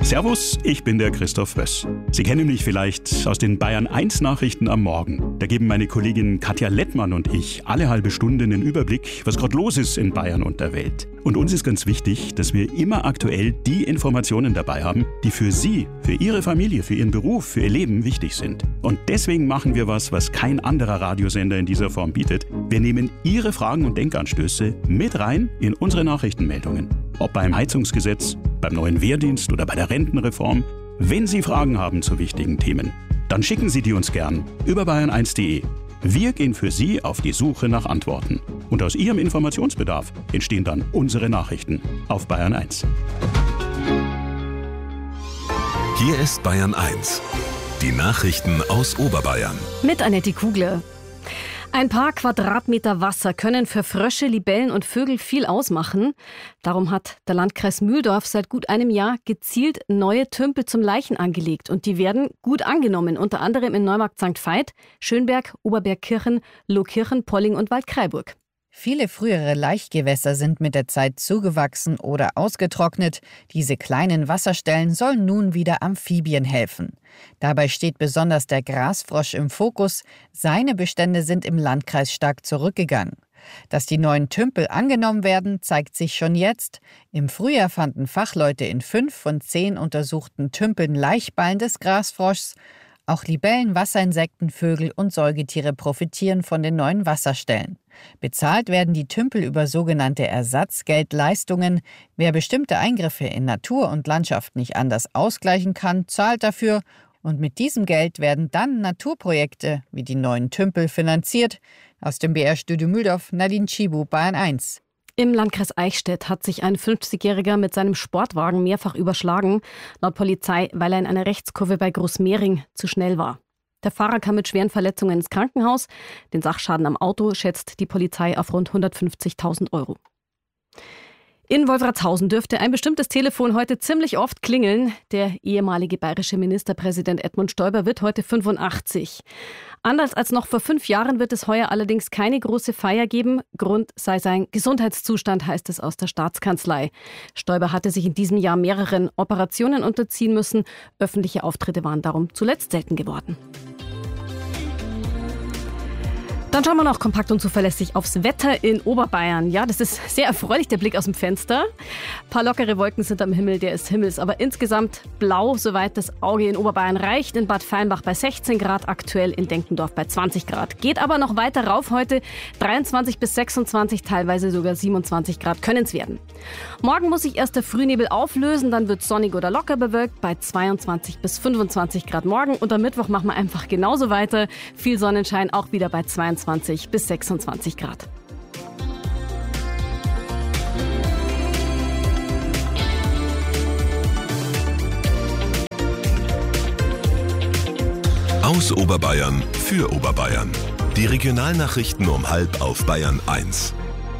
Servus, ich bin der Christoph Wöss. Sie kennen mich vielleicht aus den Bayern 1 Nachrichten am Morgen. Da geben meine Kollegin Katja Lettmann und ich alle halbe Stunde einen Überblick, was gerade los ist in Bayern und der Welt. Und uns ist ganz wichtig, dass wir immer aktuell die Informationen dabei haben, die für Sie, für Ihre Familie, für Ihren Beruf, für Ihr Leben wichtig sind. Und deswegen machen wir was kein anderer Radiosender in dieser Form bietet. Wir nehmen Ihre Fragen und Denkanstöße mit rein in unsere Nachrichtenmeldungen. Ob beim Heizungsgesetz, beim neuen Wehrdienst oder bei der Rentenreform. Wenn Sie Fragen haben zu wichtigen Themen, dann schicken Sie die uns gern über bayern1.de. Wir gehen für Sie auf die Suche nach Antworten. Und aus Ihrem Informationsbedarf entstehen dann unsere Nachrichten auf Bayern 1. Hier ist Bayern 1. Die Nachrichten aus Oberbayern. Mit Annette Kugler. Ein paar Quadratmeter Wasser können für Frösche, Libellen und Vögel viel ausmachen. Darum hat der Landkreis Mühldorf seit gut einem Jahr gezielt neue Tümpel zum Laichen angelegt. Und die werden gut angenommen, unter anderem in Neumarkt St. Veit, Schönberg, Oberbergkirchen, Lohkirchen, Polling und Waldkraiburg. Viele frühere Laichgewässer sind mit der Zeit zugewachsen oder ausgetrocknet. Diese kleinen Wasserstellen sollen nun wieder Amphibien helfen. Dabei steht besonders der Grasfrosch im Fokus. Seine Bestände sind im Landkreis stark zurückgegangen. Dass die neuen Tümpel angenommen werden, zeigt sich schon jetzt. Im Frühjahr fanden Fachleute in 5 von 10 untersuchten Tümpeln Laichballen des Grasfroschs. Auch Libellen, Wasserinsekten, Vögel und Säugetiere profitieren von den neuen Wasserstellen. Bezahlt werden die Tümpel über sogenannte Ersatzgeldleistungen. Wer bestimmte Eingriffe in Natur und Landschaft nicht anders ausgleichen kann, zahlt dafür. Und mit diesem Geld werden dann Naturprojekte wie die neuen Tümpel finanziert. Aus dem BR-Studio Mühldorf, Nadine Schibu, Bayern 1. Im Landkreis Eichstätt hat sich ein 50-Jähriger mit seinem Sportwagen mehrfach überschlagen. Laut Polizei, weil er in einer Rechtskurve bei Großmehring zu schnell war. Der Fahrer kam mit schweren Verletzungen ins Krankenhaus. Den Sachschaden am Auto schätzt die Polizei auf rund 150.000 €. In Wolfratshausen dürfte ein bestimmtes Telefon heute ziemlich oft klingeln. Der ehemalige bayerische Ministerpräsident Edmund Stoiber wird heute 85. Anders als noch vor 5 Jahren wird es heuer allerdings keine große Feier geben. Grund sei sein Gesundheitszustand, heißt es aus der Staatskanzlei. Stoiber hatte sich in diesem Jahr mehreren Operationen unterziehen müssen. Öffentliche Auftritte waren darum zuletzt selten geworden. Dann schauen wir noch kompakt und zuverlässig aufs Wetter in Oberbayern. Ja, das ist sehr erfreulich, der Blick aus dem Fenster. Ein paar lockere Wolken sind am Himmel, der ist Himmels. Aber insgesamt blau, soweit das Auge in Oberbayern reicht. In Bad Feinbach bei 16 Grad, aktuell in Denkendorf bei 20 Grad. Geht aber noch weiter rauf heute. 23 bis 26, teilweise sogar 27 Grad können es werden. Morgen muss sich erst der Frühnebel auflösen, dann wird es sonnig oder locker bewölkt bei 22 bis 25 Grad morgen. Und am Mittwoch machen wir einfach genauso weiter. Viel Sonnenschein, auch wieder bei 22 bis 26 Grad. Aus Oberbayern für Oberbayern. Die Regionalnachrichten um 12:30 auf Bayern 1.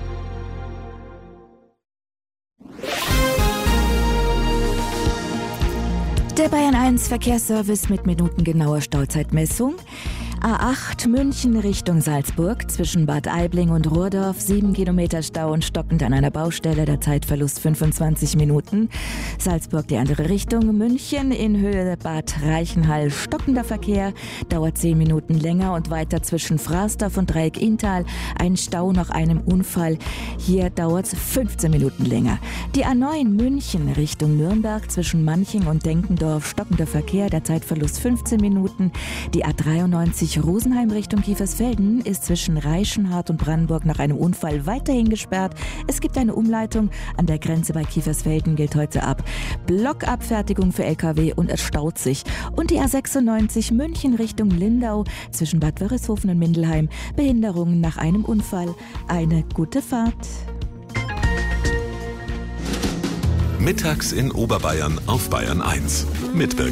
Der Bayern 1 Verkehrsservice mit minutengenauer Stauzeitmessung. A8 München Richtung Salzburg zwischen Bad Aibling und Rohrdorf 7 Kilometer Stau und stockend an einer Baustelle, der Zeitverlust 25 Minuten. Salzburg die andere Richtung, München in Höhe Bad Reichenhall stockender Verkehr, dauert 10 Minuten länger und weiter zwischen Frasdorf und Dreieck-Inntal ein Stau nach einem Unfall. Hier dauert es 15 Minuten länger. Die A9 München Richtung Nürnberg zwischen Manching und Denkendorf stockender Verkehr, der Zeitverlust 15 Minuten. Die A93 Rosenheim Richtung Kiefersfelden ist zwischen Reichenhart und Brandenburg nach einem Unfall weiterhin gesperrt. Es gibt eine Umleitung. An der Grenze bei Kiefersfelden gilt heute ab Blockabfertigung für LKW und es staut sich. Und die A96 München Richtung Lindau zwischen Bad Wörishofen und Mindelheim. Behinderungen nach einem Unfall. Eine gute Fahrt. Mittags in Oberbayern auf Bayern 1. Mit